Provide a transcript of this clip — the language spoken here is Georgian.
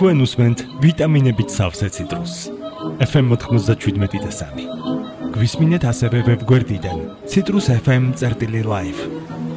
თქვენ უსმენთ ვიტამინებით სავსე ციტრუსს. FM 97.3. გვისმინეთ ასევე ვებგვერდიდან citrusfm.live.